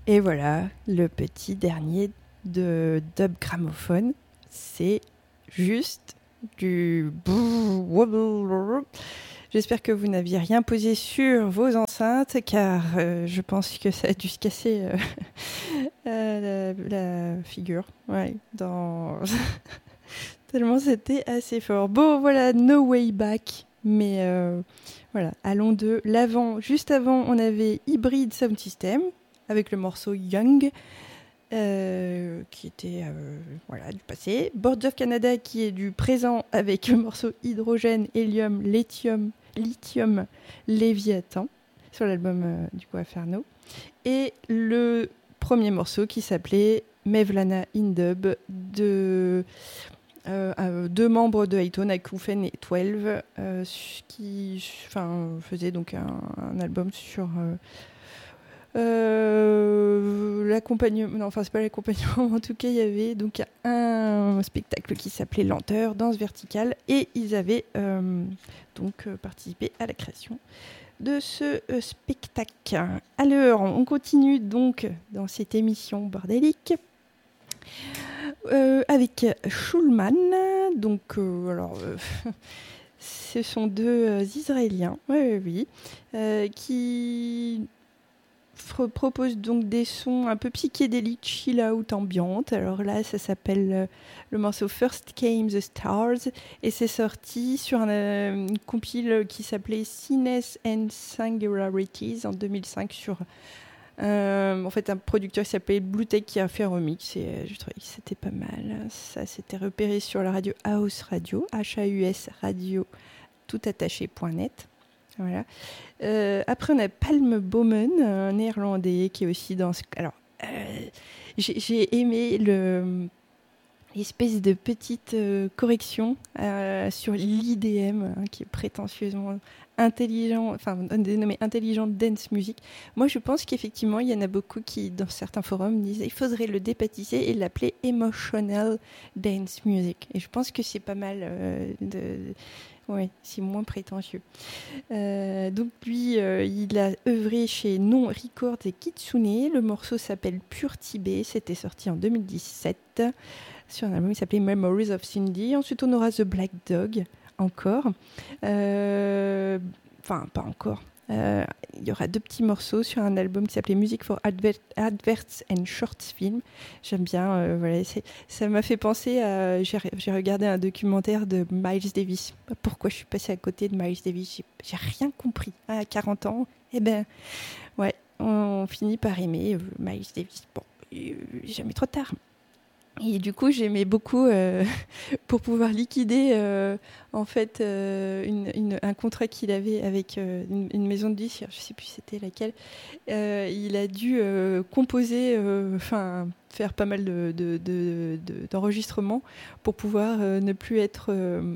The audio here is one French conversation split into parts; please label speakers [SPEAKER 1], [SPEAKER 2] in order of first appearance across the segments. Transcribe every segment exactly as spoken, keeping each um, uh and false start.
[SPEAKER 1] Et voilà, le petit dernier de Dub Gramophone, c'est juste du... J'espère que vous n'aviez rien posé sur vos enceintes, car euh, je pense que ça a dû se casser euh, la, la figure. Ouais, dans... Tellement c'était assez fort. Bon, voilà, No Way Back. Mais euh, voilà, allons de l'avant. Juste avant, on avait Hybrid Sound System, avec le morceau Young, euh, qui était euh, voilà, du passé. Boards of Canada, qui est du présent, avec le morceau Hydrogène, Hélium, Lithium, Lithium, Léviathan, sur l'album euh, du coup Inferno. Et le premier morceau qui s'appelait Mevlana in Dub, de euh, euh, deux membres de Hayton, Akufen et douze, euh, qui faisaient donc un, un album sur... Euh, Euh, l'accompagnement, non, enfin c'est pas l'accompagnement, en tout cas il y avait donc un spectacle qui s'appelait Lenteur, danse verticale, et ils avaient euh, donc euh, participé à la création de ce euh, spectacle. Alors on continue donc dans cette émission bordélique euh, avec Schulman, donc euh, alors euh, ce sont deux euh, Israéliens, oui oui oui, euh, qui propose donc des sons un peu psychédéliques, chill out, ambiante. Alors là, ça s'appelle euh, le morceau First Came the Stars, et c'est sorti sur un, euh, une compile qui s'appelait Siness and Singularities en deux mille cinq sur euh, en fait un producteur qui s'appelait Blue Tech qui a fait un remix, et euh, je trouvais que c'était pas mal. Ça s'était repéré sur la radio House Radio, H A U S radio toutattaché.net. Voilà. Euh, après, on a Palm Bowman, un néerlandais qui est aussi dans... Alors, euh, j'ai, j'ai aimé le, l'espèce de petite euh, correction euh, sur l'I D M, hein, qui est prétentieusement intelligent, enfin, dénommé intelligent dance music. Moi, je pense qu'effectivement, il y en a beaucoup qui, dans certains forums, disent qu'il faudrait le débaptiser et l'appeler emotional dance music. Et je pense que c'est pas mal euh, de... Oui, c'est moins prétentieux. Euh, donc lui, euh, il a œuvré chez Non Records et Kitsune. Le morceau s'appelle Pure Tibet. C'était sorti en deux mille dix-sept sur un album qui s'appelait Memories of Cindy. Ensuite, on aura The Black Dog, encore. Euh, enfin, pas encore. Euh, il y aura deux petits morceaux sur un album qui s'appelait Music for Adver- Adverts and Short Film. J'aime bien, euh, voilà, c'est, ça m'a fait penser à... J'ai, j'ai regardé un documentaire de Miles Davis. Pourquoi je suis passée à côté de Miles Davis, j'ai, j'ai rien compris. À quarante ans, eh ben, ouais, on finit par aimer euh, Miles Davis. Bon, euh, jamais trop tard. Et du coup, j'aimais beaucoup, euh, pour pouvoir liquider euh, en fait euh, une, une, un contrat qu'il avait avec euh, une, une maison de disques, je ne sais plus c'était laquelle. Euh, il a dû euh, composer, enfin euh, faire pas mal de, de, de, de, d'enregistrements pour pouvoir euh, ne plus être euh,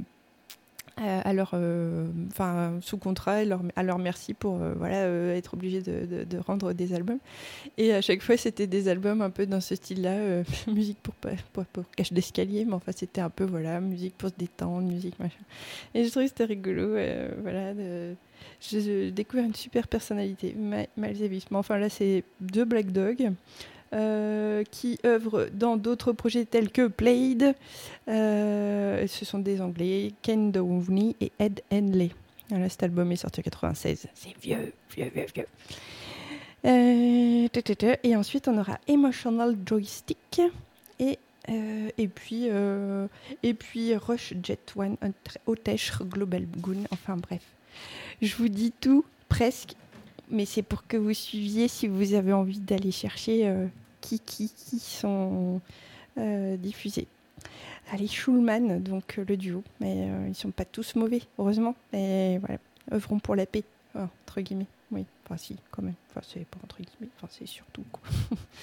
[SPEAKER 1] à leur, euh, enfin, sous contrat, et leur, à leur merci pour euh, voilà, euh, être obligé de, de, de rendre des albums. Et à chaque fois, c'était des albums un peu dans ce style-là, euh, musique pour, pour, pour cage d'escalier, mais enfin, c'était un peu, voilà, musique pour se détendre, musique, machin. Et je trouvais que c'était rigolo, euh, voilà. De... J'ai découvert une super personnalité, Miles Davis. Mais enfin, là, c'est deux Black Dog. Euh, qui œuvrent dans d'autres projets tels que Played. Euh, ce sont des Anglais, Ken Downey et Ed Henley. Voilà, cet album est sorti en quatre-vingt-seize. C'est vieux, vieux, vieux, vieux. Euh, et ensuite, on aura Emotional Joystick et, euh, et, puis, euh, et puis Rush Jet One, Otesh Global Goon. Enfin bref, je vous dis tout, presque. Mais c'est pour que vous suiviez si vous avez envie d'aller chercher euh, qui, qui, qui sont euh, diffusés. Allez, Schulman, donc euh, le duo. Mais euh, ils ne sont pas tous mauvais, heureusement. Mais voilà, œuvrons pour la paix, oh, entre guillemets. Oui, enfin si, quand même. Enfin, c'est pas entre guillemets, enfin c'est surtout quoi.